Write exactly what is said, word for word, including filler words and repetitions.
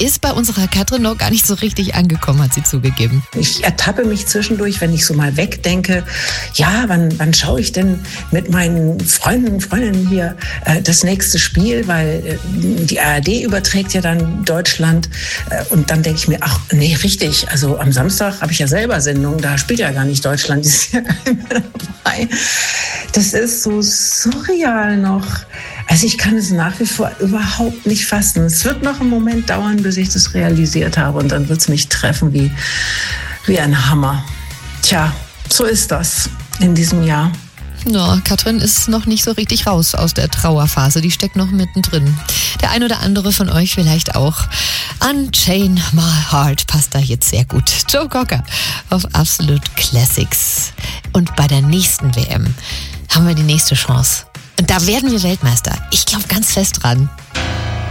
ist bei unserer Katrin noch gar nicht so richtig angekommen, hat sie zugegeben. Ich ertappe mich zwischendurch, wenn ich so mal wegdenke, ja, wann, wann schaue ich denn mit meinen Freunden und Freundinnen hier äh, das nächste Spiel, weil äh, die A R D überträgt ja dann Deutschland äh, und dann denke ich mir, ach nee, richtig, also am Samstag habe ich ja selber Sendung, da spielt ja gar nicht Deutschland, die ist ja gar nicht mehr dabei. Das ist so surreal noch. Also ich kann es nach wie vor überhaupt nicht fassen. Es wird noch einen Moment dauern, bis ich das realisiert habe und dann wird es mich treffen wie, wie ein Hammer. Tja, so ist das in diesem Jahr. Ja, Katrin ist noch nicht so richtig raus aus der Trauerphase. Die steckt noch mittendrin. Der ein oder andere von euch vielleicht auch. Unchain My Heart passt da jetzt sehr gut. Joe Cocker auf Absolute Classics. Und bei der nächsten W M haben wir die nächste Chance. Und da werden wir Weltmeister. Ich glaube ganz fest dran.